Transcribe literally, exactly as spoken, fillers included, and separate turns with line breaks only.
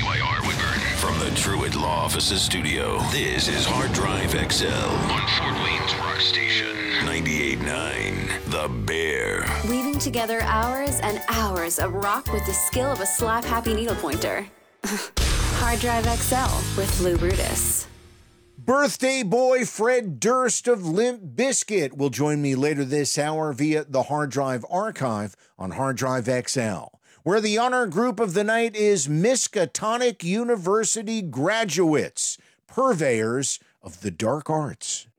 by Arwen Burton. From the Truett Law Offices studio, this is Hard Drive X L on Fort Wayne's Rock Station. ninety-eight point nine, The Bear.
Weaving together hours and hours of rock with the skill of a slap-happy needle pointer. Hard Drive X L with Lou Brutus.
Birthday boy Fred Durst of Limp Bizkit will join me later this hour via the Hard Drive Archive on Hard Drive X L, where the honor group of the night is Miskatonic University graduates, purveyors of the dark arts.